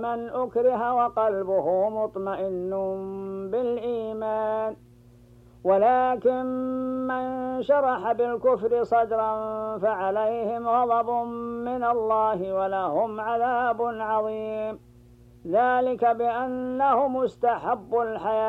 من أكره وقلبه مطمئن بالإيمان ولكن من شرح بالكفر صدرا فعليهم غضب من الله ولهم عذاب عظيم ذلك بأنهم استحبوا الحياة